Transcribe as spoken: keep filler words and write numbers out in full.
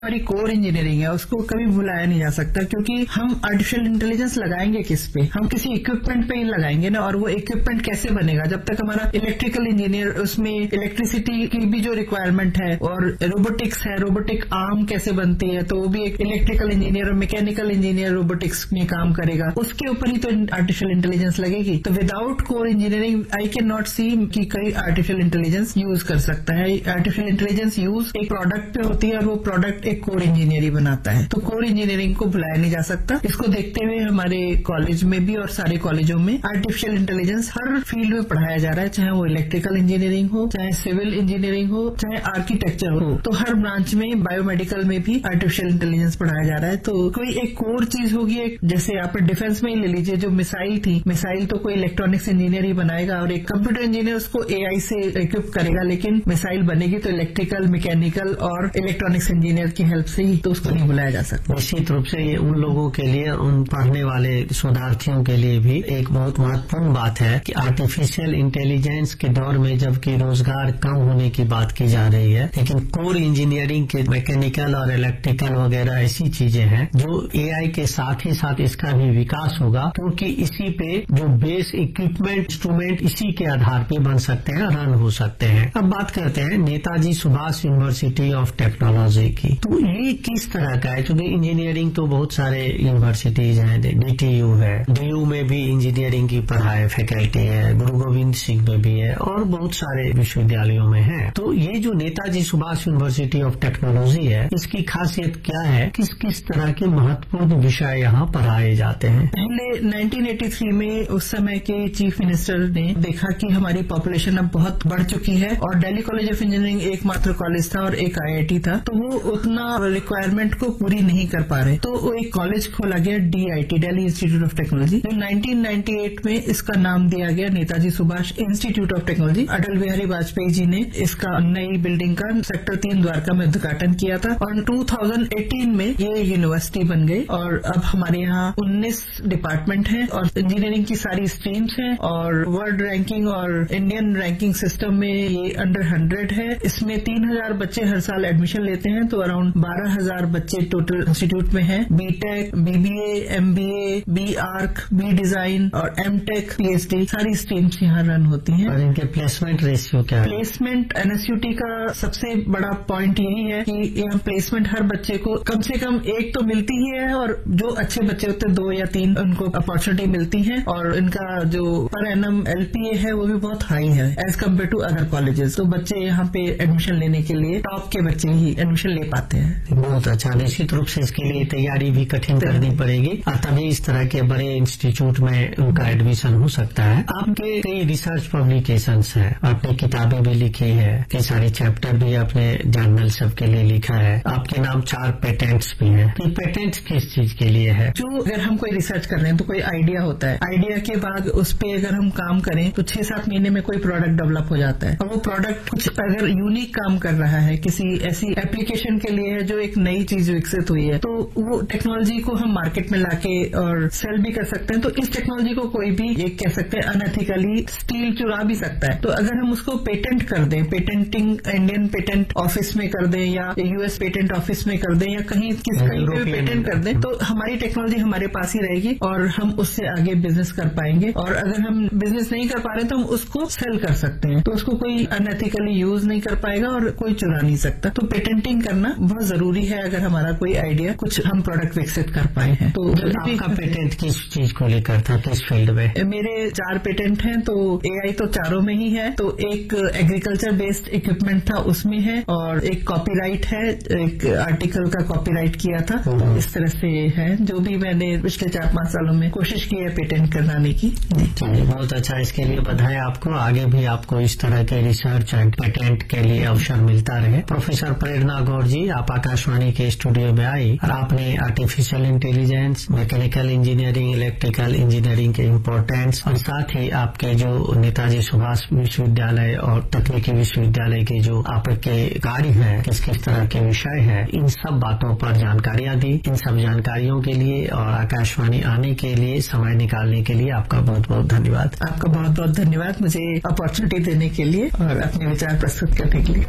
हमारी core engineering है उसको कभी भुलाया नहीं जा सकता, क्योंकि हम आर्टिफिशियल इंटेलिजेंस लगाएंगे किस पे? हम किसी इक्विपमेंट पे ही लगाएंगे ना। और वो इक्विपमेंट कैसे बनेगा? जब तक हमारा इलेक्ट्रिकल इंजीनियर उसमें इलेक्ट्रिसिटी की भी जो रिक्वायरमेंट है, और रोबोटिक्स है, रोबोटिक आर्म कैसे बनती है, तो वो भी एक इलेक्ट्रिकल इंजीनियर और मैकेनिकल इंजीनियर रोबोटिक्स में काम करेगा, उसके ऊपर ही तो आर्टिफिशियल इंटेलिजेंस लगेगी। तो without core engineering I can not सी कि कई आर्टिफिशियल इंटेलिजेंस यूज कर सकता है। आर्टिफिशियल इंटेलिजेंस यूज एक प्रोडक्ट पे होती है और वो प्रोडक्ट एक कोर इंजीनियर ही बनाता है। तो कोर इंजीनियरिंग को भुलाया नहीं जा सकता। इसको देखते हुए हमारे कॉलेज में भी और सारे कॉलेजों में आर्टिफिशियल इंटेलिजेंस हर फील्ड में पढ़ाया जा रहा है, चाहे वो इलेक्ट्रिकल इंजीनियरिंग हो, चाहे सिविल इंजीनियरिंग हो, चाहे आर्किटेक्चर हो। तो हर ब्रांच में, बायोमेडिकल में भी आर्टिफिशियल इंटेलिजेंस पढ़ाया जा रहा है। तो कोई एक कोर चीज होगी, एक जैसे आप डिफेंस में ही ले लीजिए, जो मिसाइल थी, मिसाइल तो कोई इलेक्ट्रॉनिक्स इंजीनियर ही बनाएगा और एक कंप्यूटर इंजीनियर उसको एआई से इक्विप करेगा, लेकिन मिसाइल बनेगी तो इलेक्ट्रिकल, मैकेनिकल और इलेक्ट्रॉनिक्स इंजीनियर की हेल्प से ही, तो उसको नहीं बुलाया जा सकता। निश्चित रूप से ये उन लोगों के लिए, उन पढ़ने वाले शोधार्थियों के लिए भी एक बहुत महत्वपूर्ण बात है कि आर्टिफिशियल इंटेलिजेंस के दौर में जबकि रोजगार कम होने की बात की जा रही है, लेकिन कोर इंजीनियरिंग के मैकेनिकल और इलेक्ट्रिकल वगैरह ऐसी चीजें हैं जो एआई के साथ ही साथ इसका भी विकास होगा, क्योंकि इसी पे जो बेस इक्विपमेंट, इंस्ट्रूमेंट इसी के आधार पे बन सकते हैं, रन हो सकते हैं। अब बात करते हैं Netaji Subhash university of technology की। तो ये किस तरह का है? क्योंकि इंजीनियरिंग तो बहुत सारे यूनिवर्सिटीज हैं, डीटीयू है, डीयू में भी इंजीनियरिंग की पढ़ाई फैकल्टी है, गुरु गोविंद सिंह में भी है और बहुत सारे विश्वविद्यालयों में है। तो ये जो Netaji Subhash university of technology है, इसकी खासियत क्या है? किस किस तरह के महत्वपूर्ण विषय यहाँ पढ़ाए जाते हैं? पहले नाइनटीन एटी थ्री में उस समय के चीफ मिनिस्टर ने देखा कि हमारी पॉपुलेशन अब बहुत बढ़ चुकी है और दिल्ली कॉलेज ऑफ इंजीनियरिंग एकमात्र कॉलेज था और एक आईआईटी था, तो वो उतना रिक्वायरमेंट को पूरी नहीं कर पा रहे। तो वो एक कॉलेज खोला गया, DIT, Delhi institute of technology. जो नाइनटीन नाइंटी एट में इसका नाम दिया गया Netaji Subhash institute of technology. Atal Bihari Vajpayee ji ने इसका नई बिल्डिंग का सेक्टर तीन द्वारका में उद्घाटन किया था और टू थाउजेंड एटीन में ये यूनिवर्सिटी बन गई। और अब हमारे यहाँ उन्नीस डिपार्टमेंट हैं और इंजीनियरिंग की सारी स्ट्रीम्स हैं और वर्ल्ड रैंकिंग और इंडियन रैंकिंग सिस्टम में ये अंडर हंड्रेड है। इसमें तीन हजार बच्चे हर साल एडमिशन लेते हैं, तो अराउंड बारह हजार बच्चे टोटल इंस्टीट्यूट में हैं। BTech, BBA, MBA, B arc, B design और एमटेक, पीएचडी सारी स्ट्रीम्स यहाँ रन होती हैं। और इनके प्लेसमेंट रेशियो क्या है? प्लेसमेंट एनएसयूटी का सबसे बड़ा पॉइंट यही है कि यहाँ प्लेसमेंट हर बच्चे को कम से कम एक तो मिलती ही है और जो अच्छे बच्चे होते हैं दो या तीन उनको अपॉर्चुनिटी मिलती है और इनका जो पर एनम एलपीए है वो भी बहुत हाई है as compare to other colleges. तो बच्चे यहाँ पे एडमिशन लेने के लिए टॉप के बच्चे ही एडमिशन ले पाते हैं। बहुत अच्छा। निश्चित रूप से इसके लिए तैयारी भी कठिन करनी पड़ेगी और तभी इस तरह के बड़े इंस्टीट्यूट में उनका एडमिशन हो सकता है। आपके कई रिसर्च पब्लिकेशंस हैं, आपने किताबें भी लिखी है, कई सारे चैप्टर भी आपने जर्नल सबके लिए लिखा है, आपके नाम चार पेटेंट्स भी हैं। तो पेटेंट्स किस चीज के लिए है? जो अगर हम कोई रिसर्च कर रहे हैं तो कोई आइडिया होता है, आइडिया के बाद उस पर अगर हम काम करें तो छह सात महीने में कोई प्रोडक्ट डेवलप हो जाता है और वो प्रोडक्ट कुछ अगर यूनिक काम कर रहा है, किसी ऐसी एप्लीकेशन के लिए है जो एक नई चीज विकसित हुई है, तो वो टेक्नोलॉजी को हम मार्केट में लाके और सेल भी कर सकते हैं। तो इस टेक्नोलॉजी को कोई भी ये कह सकते हैं अनएथिकली स्टील चुरा भी सकता है। तो अगर हम उसको पेटेंट कर दें, पेटेंटिंग इंडियन पेटेंट ऑफिस में कर दें या यूएस पेटेंट ऑफिस में कर दें या कहीं किस कहीं पे भी पेटेंट कर दें, तो हमारी टेक्नोलॉजी हमारे पास ही रहेगी और हम उससे आगे बिजनेस कर पाएंगे। और अगर हम बिजनेस नहीं कर पा रहे तो हम उसको सेल कर सकते हैं, तो उसको कोई अनएथिकली यूज नहीं कर पाएगा और कोई चुरा नहीं सकता। तो पेटेंटिंग करना बहुत जरूरी है अगर हमारा कोई आइडिया कुछ हम प्रोडक्ट विकसित कर पाए हैं। तो आपका पेटेंट किस चीज को लेकर था, किस फील्ड में? मेरे चार पेटेंट हैं, तो एआई तो चारों में ही है। तो एक एग्रीकल्चर बेस्ड इक्विपमेंट था उसमें है और एक कॉपीराइट है, एक आर्टिकल का कॉपीराइट किया था। तो इस तरह से है जो भी मैंने पिछले चार पांच सालों में कोशिश की है पेटेंट कराने की। बहुत अच्छा, इसके लिए बधाई आपको। आगे भी आपको इस तरह के रिसर्च एंड पेटेंट के लिए अवसर मिलता रहे। प्रोफेसर प्रेरणा गौर जी, आप आकाशवाणी के स्टूडियो में आई और आपने artificial intelligence, mechanical engineering, electrical engineering के इम्पोर्टेंस और साथ ही आपके जो नेताजी सुभाष विश्वविद्यालय और तकनीकी विश्वविद्यालय के जो आपके कार्य हैं, किस किस तरह के विषय हैं, इन सब बातों पर जानकारियां दी। इन सब जानकारियों के लिए और आकाशवाणी आने के लिए, समय निकालने के लिए आपका बहुत बहुत धन्यवाद। आपका बहुत बहुत धन्यवाद मुझे अपॉर्चुनिटी देने के लिए और अपने विचार प्रस्तुत करने के लिए।